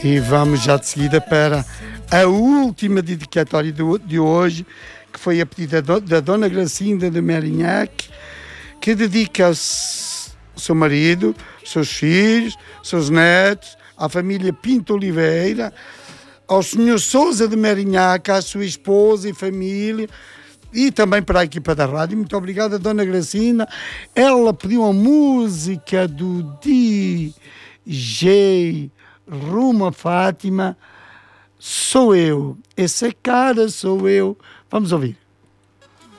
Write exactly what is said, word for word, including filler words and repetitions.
E vamos já de seguida para a última dedicatória do, de hoje, que foi a pedido da Dona Gracinda de Merinhac, que dedica ao seu marido, seus filhos, seus netos, à família Pinto Oliveira, ao senhor Sousa de Merinhac, à sua esposa e família, e também para a equipa da rádio. Muito obrigada, Dona Gracinda. Ela pediu a música do D J Ruma Fátima, Sou Eu. Essa cara sou eu. Vamos ouvir.